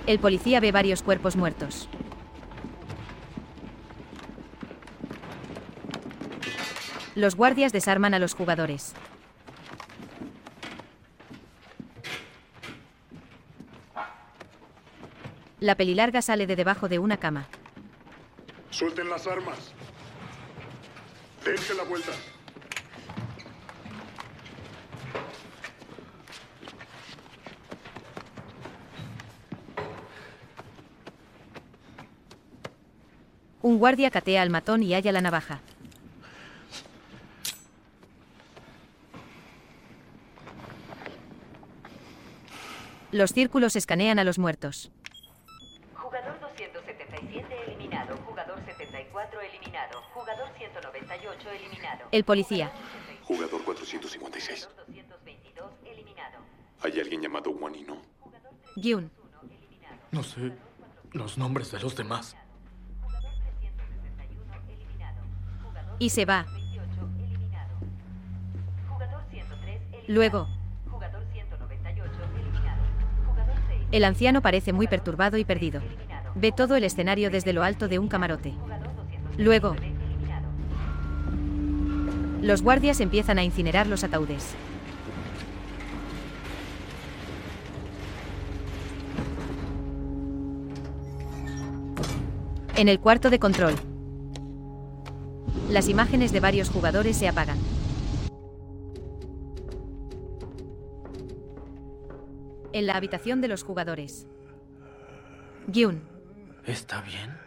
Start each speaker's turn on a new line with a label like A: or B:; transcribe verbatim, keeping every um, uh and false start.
A: El policía ve varios cuerpos muertos. Los guardias desarman a los jugadores. La pelilarga sale de debajo de una cama.
B: Suelten las armas. Dense la vuelta.
A: Un guardia catea al matón y halla la navaja. Los círculos escanean a los muertos.
C: Jugador doscientos setenta y siete eliminado. Jugador setenta y cuatro eliminado. Jugador ciento noventa y ocho eliminado.
A: El policía.
B: Jugador cuatrocientos cincuenta y seis.
C: Jugador doscientos veintidós eliminado.
B: ¿Hay alguien llamado Juanino?
A: Gyun.
D: No sé los nombres de los demás.
C: Jugador trescientos sesenta y uno eliminado. Jugador
A: Y se va.
C: veintiocho eliminado. Jugador ciento tres eliminado.
A: Luego,
C: Jugador ciento noventa y ocho eliminado. Jugador seis.
A: el anciano parece muy perturbado y perdido. Ve todo el escenario desde lo alto de un camarote.
C: Jugador doscientos
A: Luego,
C: eliminado.
A: los guardias empiezan a incinerar los ataúdes. En el cuarto de control, las imágenes de varios jugadores se apagan. En la habitación de los jugadores, Gyun.
D: ¿Está bien?